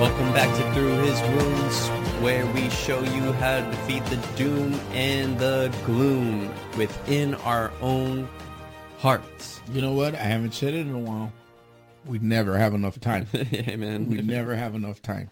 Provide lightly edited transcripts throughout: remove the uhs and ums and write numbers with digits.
Welcome back to Through His Wounds, where we show you how to defeat the doom and the gloom within our own hearts. You know what? I haven't said it in a while. We never have enough time. Amen. We never have enough time.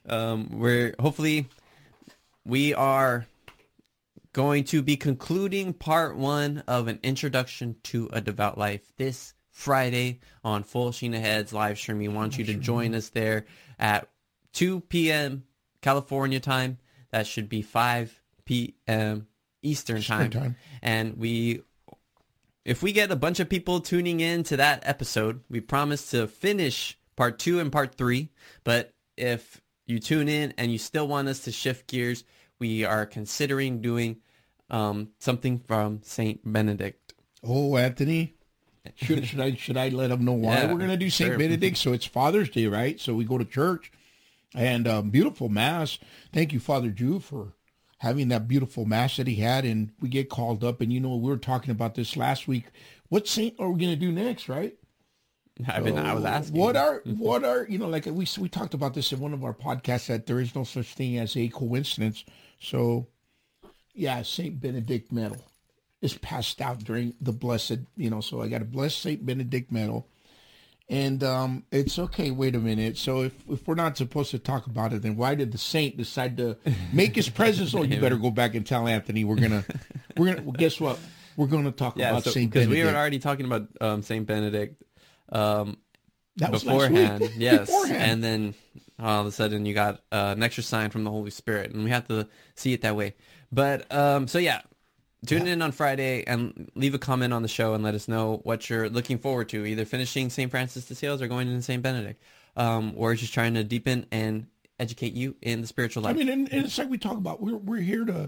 We are going to be concluding part 1 of an introduction to a devout life this Friday on Full Sheen Ahead's live stream. We want you to join us there at 2 p.m. California time. That should be 5 p.m. Eastern time. And if we get a bunch of people tuning in to that episode, we promise to finish part 2 and part 3. But if you tune in and you still want us to shift gears, we are considering doing something from Saint Benedict. Oh, Anthony. Should I let them know why we're going to do Saint Benedict? So it's Father's Day, right? So we go to church and beautiful mass. Thank you, Father Jew, for having that beautiful mass that he had. And we get called up. And, we were talking about this last week. What saint are we going to do next, right? I was asking. What are like we talked about this in one of our podcasts, that there is no such thing as a coincidence. So, yeah, Saint Benedict medal is passed out during the blessed, so I got a blessed Saint Benedict medal. And it's okay, wait a minute. So if we're not supposed to talk about it, then why did the saint decide to make his presence? Oh, you better go back and tell Anthony we're gonna well, guess what? We're gonna talk about Saint Benedict. Because we were already talking about Saint Benedict that was beforehand. Last week. Yes. Beforehand. And then all of a sudden you got an extra sign from the Holy Spirit, and we have to see it that way. But tune in on Friday and leave a comment on the show and let us know what you're looking forward to, either finishing St. Francis de Sales or going into St. Benedict, or just trying to deepen and educate you in the spiritual life. I mean, and it's like we talk about, we're here to,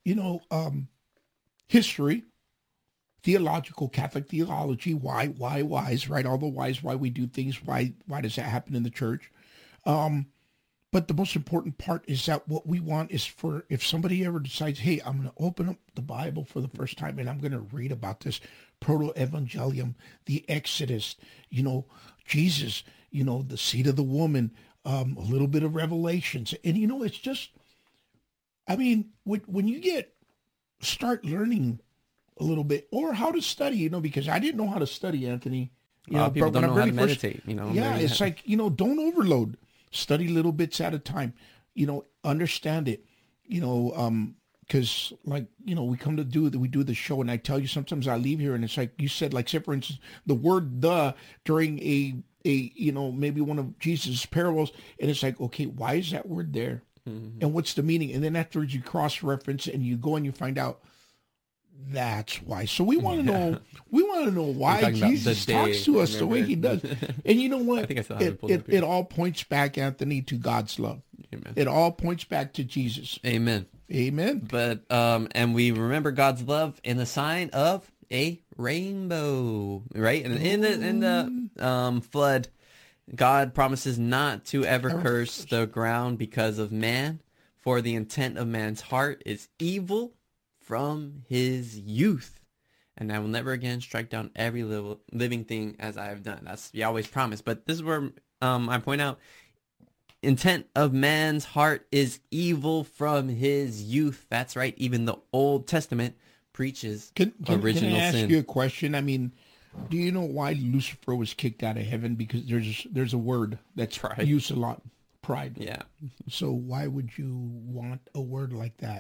history, theological, Catholic theology, whys, right? All the whys, why we do things, why does that happen in the church? But the most important part is that what we want is for, if somebody ever decides, hey, I'm going to open up the Bible for the first time and I'm going to read about this proto-evangelium, the Exodus, Jesus, the seed of the woman, a little bit of Revelations. And, it's just, I mean, when you start learning a little bit, or how to study, because I didn't know how to study, Anthony. People don't know how to meditate, Yeah, it's like, don't overload. Study little bits at a time, understand it, because we come to we do the show, and I tell you, sometimes I leave here and it's like you said, like, say for instance, the word "the" during a maybe one of Jesus' parables, and it's like, okay, why is that word there? Mm-hmm. And what's the meaning? And then afterwards you cross-reference and you go and you find out that's why. So we want to know. We want to know why Jesus talks to us the way he does. And you know what? I think I still have it all points back, Anthony, to God's love. Amen. It all points back to Jesus. Amen. Amen. But and we remember God's love in the sign of a rainbow, right? And in the flood, God promises not to ever curse the ground because of man, for the intent of man's heart is evil from his youth, and I will never again strike down every living thing as I have done. That's Yahweh's promise. But this is where I point out, intent of man's heart is evil from his youth. That's right. Even the Old Testament preaches original sin. Can I ask you a question? I mean, do you know why Lucifer was kicked out of heaven? Because there's a word that's used a lot, pride. Yeah. So why would you want a word like that?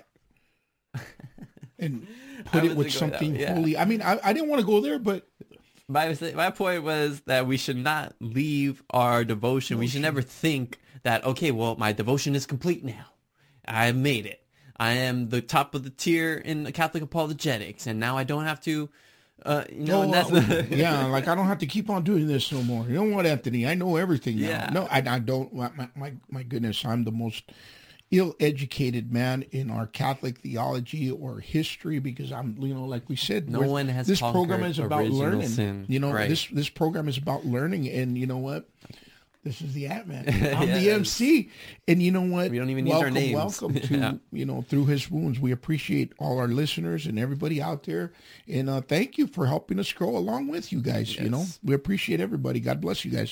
And put it with something holy. I mean, I didn't want to go there, but my point was that we should not leave our devotion. We should never think that, okay, well, my devotion is complete now. I've made it. I am the top of the tier in the Catholic apologetics, and now I don't have to, like I don't have to keep on doing this no more. You know what, Anthony? I know everything now. Yeah. No, I don't. My goodness, I'm the most ill-educated man in our Catholic theology or history, because I'm, like we said, no one has this program is about learning. Sin. This program is about learning, and you know what? This is the Ant-Man. I'm the MC, and you know what? We don't even need our names. Welcome to Through His Wounds. We appreciate all our listeners and everybody out there, and thank you for helping us grow along with you guys. Yes. We appreciate everybody. God bless you guys.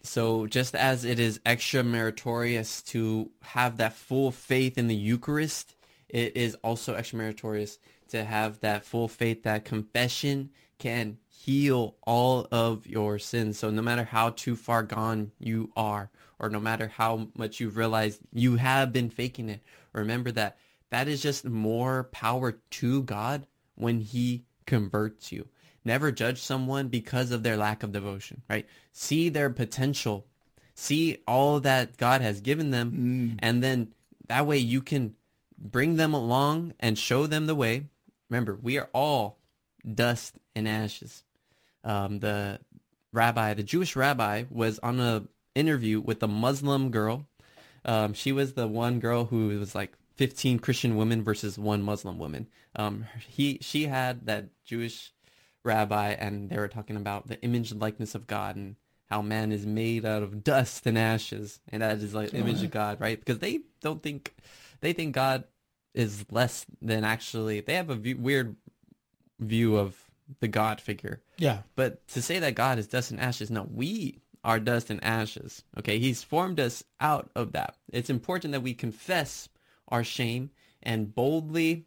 So just as it is extra meritorious to have that full faith in the Eucharist, it is also extra meritorious to have that full faith that confession can heal all of your sins. So no matter how too far gone you are, or no matter how much you've realized you have been faking it, remember that that is just more power to God when he converts you. Never judge someone because of their lack of devotion, right? See their potential. See all that God has given them. And then that way you can bring them along and show them the way. Remember, we are all dust and ashes. The Jewish rabbi, was on an interview with a Muslim girl. She was the one girl who was like 15 Christian women versus one Muslim woman. She had that Jewish rabbi, and they were talking about the image and likeness of God and how man is made out of dust and ashes, and that is like the image of God, right? Because they think God is less than actually. They have a weird view of the God figure. Yeah. But to say that God is dust and ashes, no, we are dust and ashes. Okay, he's formed us out of that. It's important that we confess our shame and boldly,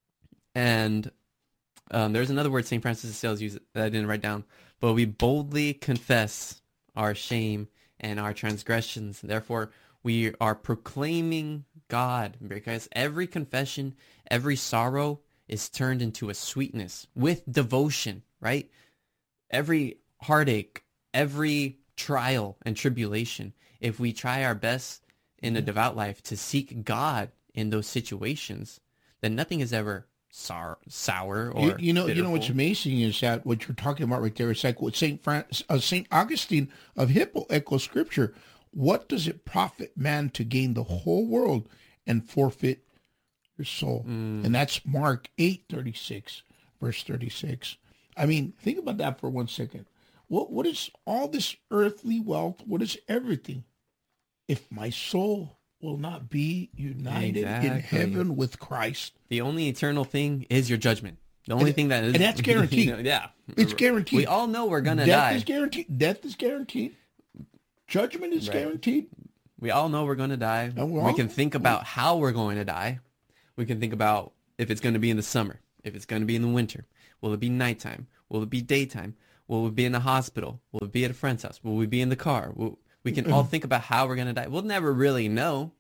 and there's another word St. Francis of Sales uses that I didn't write down, but we boldly confess our shame and our transgressions. Therefore, we are proclaiming God, because every confession, every sorrow is turned into a sweetness with devotion, right? Every heartache, every trial and tribulation, if we try our best in a devout life to seek God in those situations, then nothing is ever sour or you know bitterful. what's amazing is that what you're talking about right there is like what Saint Augustine of Hippo echoes scripture. What does it profit man to gain the whole world and forfeit your soul? And that's Mark 8:36, verse 36. I mean, think about that for 1 second. What is all this earthly wealth? What is everything if my soul will not be united in heaven with Christ? The only eternal thing is your judgment. The only thing that is, and that's guaranteed. Yeah, it's guaranteed. We all know we're gonna die. Death is guaranteed. Death is guaranteed. Judgment is guaranteed. We all know we're gonna die. We can think about how we're going to die. We can think about if it's going to be in the summer, if it's going to be in the winter. Will it be nighttime? Will it be daytime? Will we be in the hospital? Will it be at a friend's house? Will we be in the car? We can all think about how we're going to die. We'll never really know.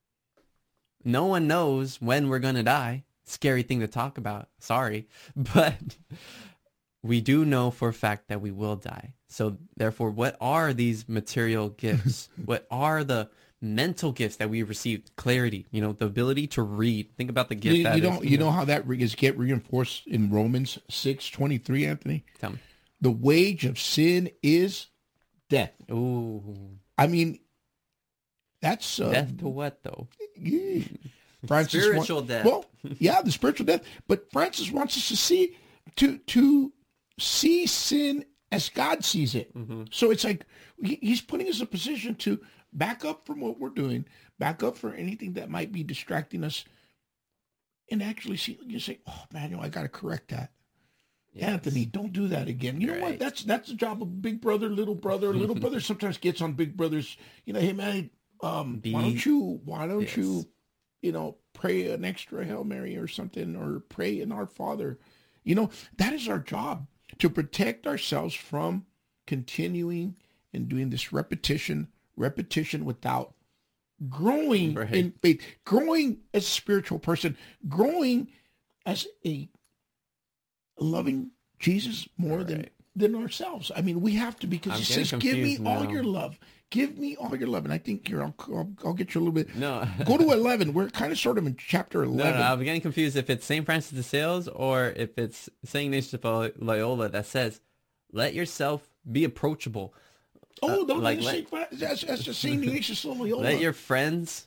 No one knows when we're going to die. Scary thing to talk about. Sorry. But we do know for a fact that we will die. So therefore, what are these material gifts? What are the mental gifts that we received? Clarity, the ability to read. Think about the gift you know how that is get reinforced in Romans 6:23, Anthony? Tell me. The wage of sin is death. Ooh. I mean, that's death to what though? Spiritual death. Well, yeah, the spiritual death. But Francis wants us to see to see sin as God sees it. Mm-hmm. So it's like he's putting us in a position to back up from what we're doing, back up for anything that might be distracting us, and actually see. You say, "Oh man, I got to correct that." Yes. Anthony, don't do that again. You know what? That's the job of big brother, little brother. Little brother sometimes gets on big brothers. Hey man, why don't you, pray an extra Hail Mary or something, or pray in Our Father. That is our job, to protect ourselves from continuing and doing this repetition without growing in faith, growing as a spiritual person, growing as a loving Jesus more than ourselves. I mean, we have to, because he says, "Give me all your love. Give me all your love." And I think I'll get you a little bit. No. Go to 11. We're kind of sort of in chapter 11. No, I'm getting confused if it's St. Francis de Sales or if it's St. Ignatius of Loyola that says, "Let yourself be approachable." Oh, don't that's just St. Ignatius of Loyola. Let your friends,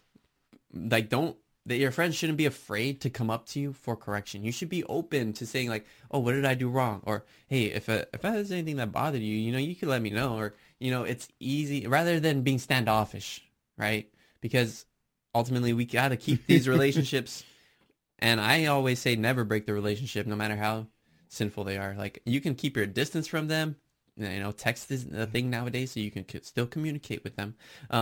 that your friends shouldn't be afraid to come up to you for correction. You should be open to saying like, "Oh, what did I do wrong?" Or, "Hey, if there's anything that bothered you, you can let me know." Or, it's easy rather than being standoffish, right? Because ultimately we got to keep these relationships. And I always say never break the relationship, no matter how sinful they are. Like, you can keep your distance from them, text is a thing nowadays, so you can still communicate with them.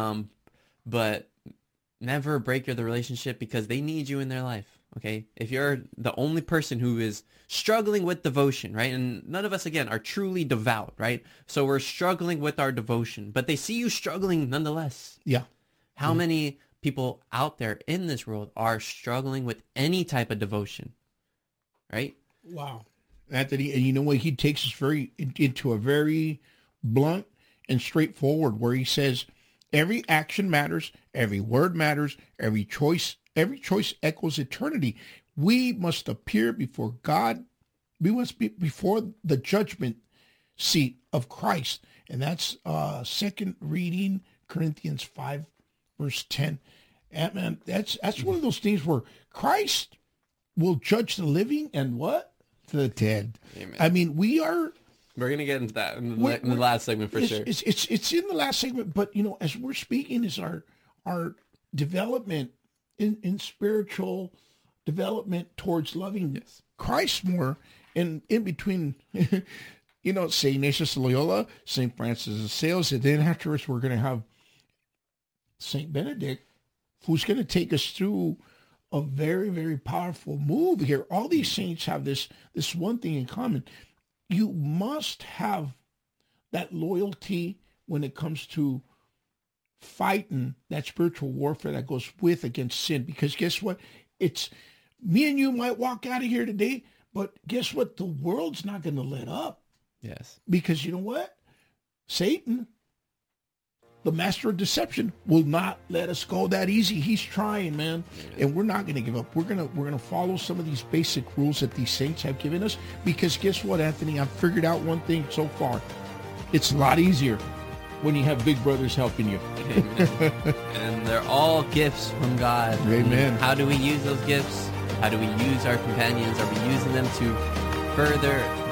But never break the relationship because they need you in their life. Okay, if you're the only person who is struggling with devotion, right? And none of us, again, are truly devout, right? So we're struggling with our devotion, but they see you struggling nonetheless. Yeah. How many people out there in this world are struggling with any type of devotion, right? Wow. Anthony, and you know what? He takes us into a very blunt and straightforward where he says, every action matters, every word matters, every choice echoes eternity. We must appear before God. We must be before the judgment seat of Christ. And that's second reading, Corinthians 5, verse 10. And man, that's one of those things where Christ will judge the living and what? The dead. Amen. I mean, we're going to get into that in the last segment for sure. It's in the last segment, but as we're speaking is our development in spiritual development towards loving Christ more, and in between, St. Ignatius of Loyola, St. Francis of Sales, and then afterwards we're going to have St. Benedict, who's going to take us through a very, very powerful move here. All these saints have this one thing in common. You must have that loyalty when it comes to fighting that spiritual warfare that goes against sin. Because guess what? It's me and you might walk out of here today, but guess what? The world's not going to let up. Yes. Because you know what? Satan, the master of deception, will not let us go that easy. He's trying, man. Yeah. And we're not going to give up. We're going to follow some of these basic rules that these saints have given us. Because guess what, Anthony? I've figured out one thing so far. It's a lot easier when you have big brothers helping you. And they're all gifts from God. Amen. And how do we use those gifts? How do we use our companions? Are we using them to further